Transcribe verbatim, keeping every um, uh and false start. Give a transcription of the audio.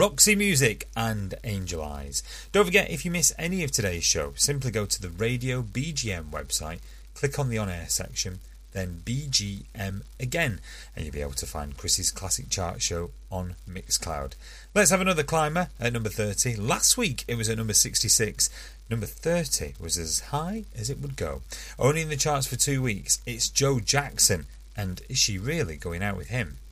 Roxy Music and Angel Eyes. Don't forget, if you miss any of today's show, simply go to the Radio B G M website, click on the on-air section, then B G M again, and you'll be able to find Chris's Classic Chart show on Mixcloud. Let's have another climber at number thirty. Last week it was at number sixty-six. Number thirty was as high as it would go. Only in the charts for two weeks. It's Joe Jackson, and is she really going out with him?